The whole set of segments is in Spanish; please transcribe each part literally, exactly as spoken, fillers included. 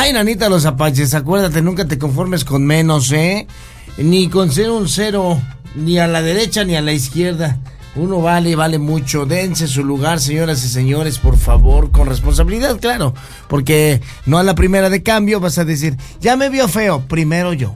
Ay, nanita, los apaches, acuérdate, nunca te conformes con menos, ¿eh? Ni con ser un cero, ni a la derecha ni a la izquierda. Uno vale, vale mucho. Dense su lugar, señoras y señores, por favor, con responsabilidad, claro. Porque no a la primera de cambio vas a decir, ya me vio feo, primero yo.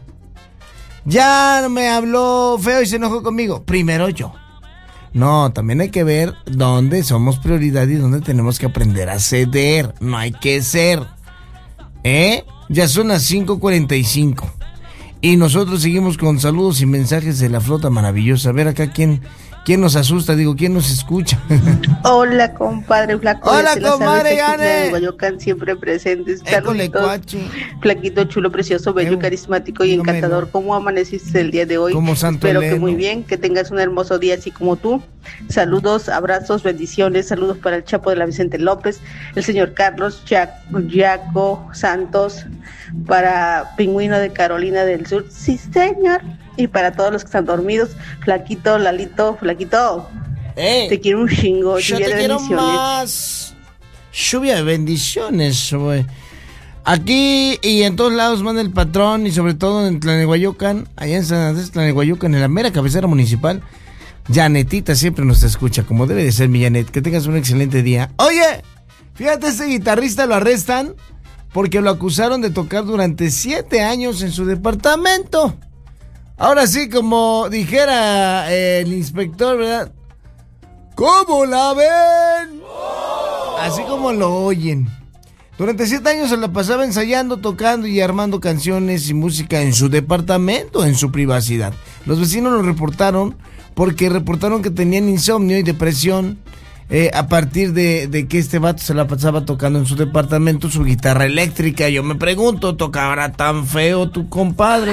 Ya me habló feo y se enojó conmigo, primero yo. No, también hay que ver dónde somos prioridad y dónde tenemos que aprender a ceder. No hay que ser. ¿Eh? Ya son las cinco cuarenta y cinco. Y nosotros seguimos con saludos y mensajes de la flota maravillosa. A ver acá quién, quién nos asusta, digo, quién nos escucha. Hola, compadre Flaco. Hola, compadre Gane. Guayocan siempre presentes. École, Flaquito, chulo, precioso, bello, carismático y encantador. ¿Cómo amaneciste el día de hoy? Como santo Espero Eleno. Que muy bien, que tengas un hermoso día así como tú. Saludos, abrazos, bendiciones, saludos para el Chapo de la Vicente López, el señor Carlos Yaco Santos, para Pingüino de Carolina del Sur, sí señor, y para todos los que están dormidos, Flaquito, Lalito, Flaquito, hey, te quiero un chingo, yo lluvia te de quiero bendiciones. Más. Lluvia de bendiciones, güey. Aquí y en todos lados manda el patrón, y sobre todo en Tlanehuayocan, allá en San Andrés Tlanehuayocan, en la mera cabecera municipal. Janetita siempre nos escucha, como debe de ser, mi Janet. Que tengas un excelente día. Oye, fíjate, este guitarrista lo arrestan porque lo acusaron de tocar durante siete años en su departamento. Ahora sí, como dijera eh, el inspector, ¿verdad? ¿Cómo la ven? Así como lo oyen. Durante siete años se la pasaba ensayando, tocando y armando canciones y música en su departamento, en su privacidad. Los vecinos lo reportaron porque reportaron que tenían insomnio y depresión eh, a partir de, de que este vato se la pasaba tocando en su departamento su guitarra eléctrica. Yo me pregunto, ¿tocará tan feo tu compadre?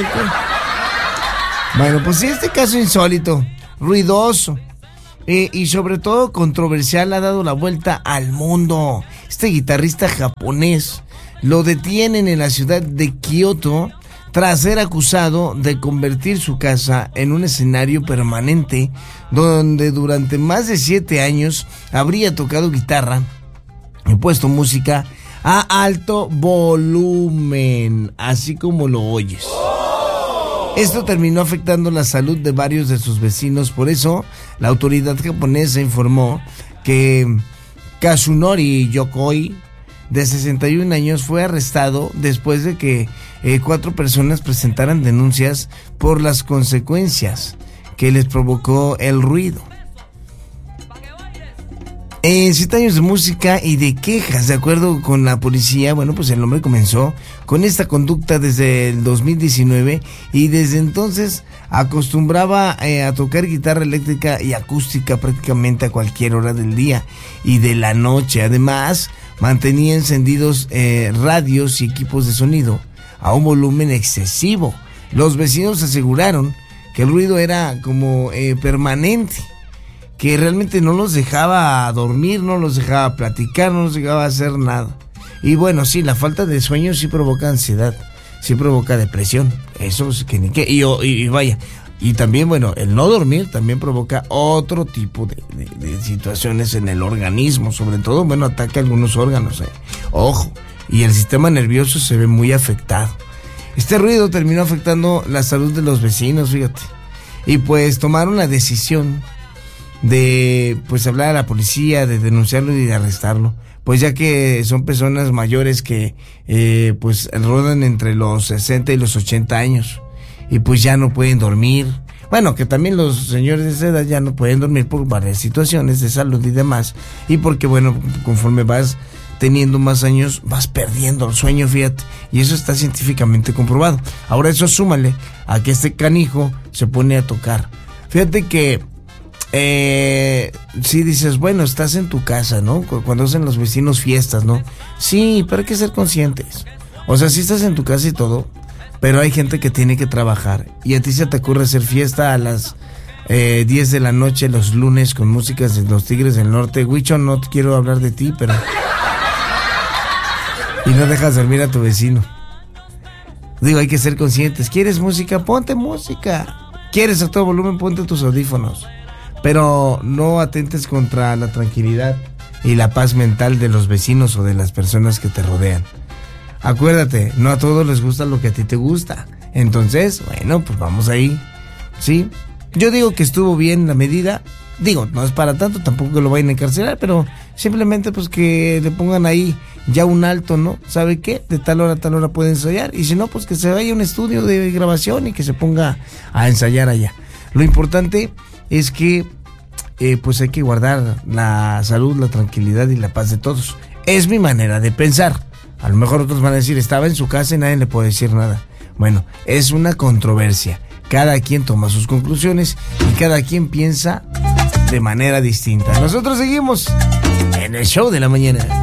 ¿Qué? Bueno, pues sí, este caso insólito, ruidoso eh, y sobre todo controversial ha dado la vuelta al mundo. Este guitarrista japonés lo detienen en la ciudad de Kioto tras ser acusado de convertir su casa en un escenario permanente donde durante más de siete años habría tocado guitarra y puesto música a alto volumen, así como lo oyes. Esto terminó afectando la salud de varios de sus vecinos. Por eso la autoridad japonesa informó que Kazunori Yokoi, de sesenta y un años, fue arrestado después de que eh, cuatro personas presentaran denuncias por las consecuencias que les provocó el ruido. En siete años de música y de quejas, de acuerdo con la policía, bueno, pues el hombre comenzó con esta conducta desde el dos mil diecinueve y desde entonces acostumbraba eh, a tocar guitarra eléctrica y acústica prácticamente a cualquier hora del día y de la noche. Además, mantenía encendidos eh, radios y equipos de sonido a un volumen excesivo. Los vecinos aseguraron que el ruido era como eh, permanente, que realmente no los dejaba dormir, no los dejaba platicar, no los dejaba hacer nada. Y bueno, sí, la falta de sueño sí provoca ansiedad, sí provoca depresión, eso es que ni qué, y, y, y vaya, y también, bueno, el no dormir también provoca otro tipo de, de, de situaciones en el organismo, sobre todo, bueno, ataca algunos órganos, eh. Ojo, y el sistema nervioso se ve muy afectado. Este ruido terminó afectando la salud de los vecinos, fíjate, y pues tomaron la decisión de pues hablar a la policía, de denunciarlo y de arrestarlo, pues ya que son personas mayores que eh, pues rodan entre los sesenta y los ochenta años y pues ya no pueden dormir. Bueno, que también los señores de esa edad ya no pueden dormir por varias situaciones de salud y demás, y porque bueno, conforme vas teniendo más años vas perdiendo el sueño, fíjate, y eso está científicamente comprobado. Ahora eso súmale a que este canijo se pone a tocar. Fíjate que Eh, sí dices, bueno, estás en tu casa, ¿no? Cuando hacen los vecinos fiestas, ¿no? Sí, pero hay que ser conscientes. O sea, sí estás en tu casa y todo, pero hay gente que tiene que trabajar. Y a ti se te ocurre hacer fiesta a las eh, diez de la noche los lunes con músicas de los Tigres del Norte. Huicho, no te quiero hablar de ti, pero... Y no dejas dormir a tu vecino. Digo, hay que ser conscientes. ¿Quieres música? Ponte música. ¿Quieres a todo volumen? Ponte tus audífonos. Pero no atentes contra la tranquilidad y la paz mental de los vecinos o de las personas que te rodean. acuérdate, no a todos les gusta lo que a ti te gusta. Entonces, bueno, pues vamos ahí, ¿sí? Yo digo que estuvo bien la medida. Digo, no es para tanto, tampoco que lo vayan a encarcelar, pero simplemente pues que le pongan ahí ya un alto, ¿no? ¿Sabe qué? De tal hora a tal hora puede ensayar. Y si no, pues que se vaya a un estudio de grabación y que se ponga a ensayar allá. Lo importante es que eh, pues hay que guardar la salud, la tranquilidad y la paz de todos. Es mi manera de pensar. A lo mejor otros van a decir, estaba en su casa y nadie le puede decir nada. Bueno, es una controversia. Cada quien toma sus conclusiones y cada quien piensa de manera distinta. Nosotros seguimos en el show de la mañana.